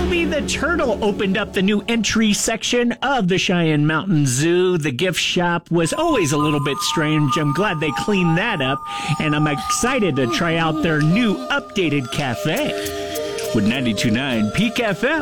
Scooby the Turtle opened up the new entry section of the Cheyenne Mountain Zoo. The gift shop was always a little bit strange. I'm glad they cleaned that up, and I'm excited to try out their new updated cafe. With 92.9 Peak FM.